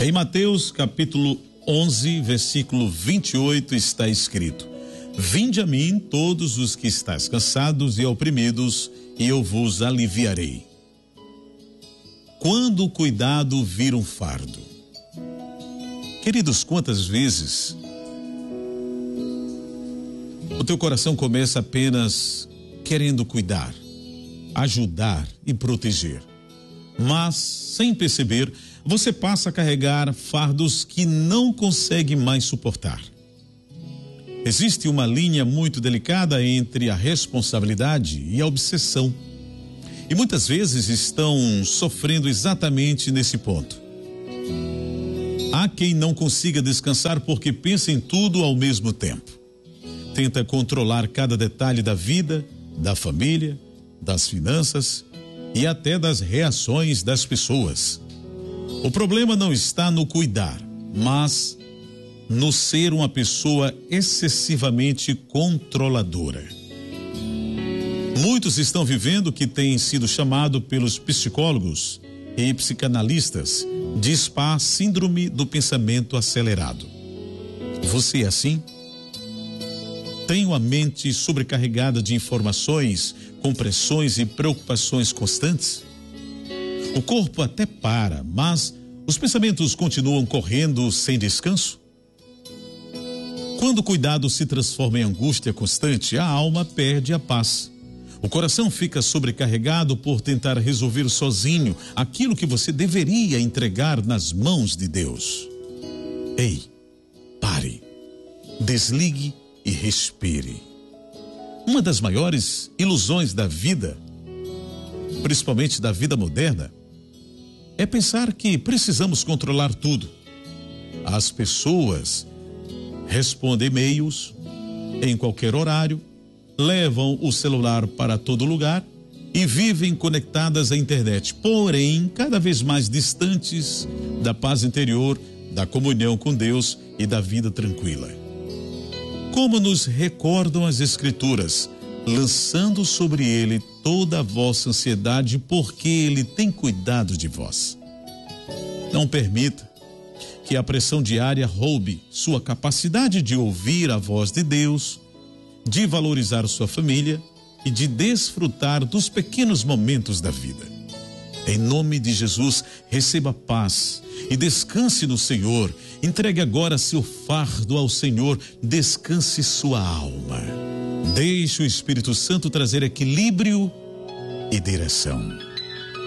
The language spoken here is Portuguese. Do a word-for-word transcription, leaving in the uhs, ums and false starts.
Em Mateus capítulo onze, versículo vinte e oito, está escrito: Vinde a mim todos os que estáis cansados e oprimidos, e eu vos aliviarei. Quando o cuidado vira um fardo. Queridos, quantas vezes o teu coração começa apenas querendo cuidar, ajudar e proteger, mas sem perceber, você passa a carregar fardos que não consegue mais suportar. Existe uma linha muito delicada entre a responsabilidade e a obsessão. E muitas vezes estão sofrendo exatamente nesse ponto. Há quem não consiga descansar porque pensa em tudo ao mesmo tempo. Tenta controlar cada detalhe da vida, da família, das finanças e até das reações das pessoas. O problema não está no cuidar, mas no ser uma pessoa excessivamente controladora. Muitos estão vivendo o que tem sido chamado pelos psicólogos e psicanalistas de S P A, síndrome do pensamento acelerado. Você é assim? Tem a mente sobrecarregada de informações, com pressões e preocupações constantes? O corpo até para, mas os pensamentos continuam correndo sem descanso? Quando o cuidado se transforma em angústia constante, a alma perde a paz. O coração fica sobrecarregado por tentar resolver sozinho aquilo que você deveria entregar nas mãos de Deus. Ei, pare, desligue e respire. Uma das maiores ilusões da vida, principalmente da vida moderna, é pensar que precisamos controlar tudo. As pessoas respondem e-mails em qualquer horário, levam o celular para todo lugar e vivem conectadas à internet, porém cada vez mais distantes da paz interior, da comunhão com Deus e da vida tranquila. Como nos recordam as Escrituras, lançando sobre ele toda a vossa ansiedade, porque ele tem cuidado de vós. Não permita que a pressão diária roube sua capacidade de ouvir a voz de Deus, de valorizar sua família e de desfrutar dos pequenos momentos da vida. Em nome de Jesus, receba paz e descanse no Senhor. Entregue agora seu fardo ao Senhor, descanse sua alma. Deixe o Espírito Santo trazer equilíbrio e direção.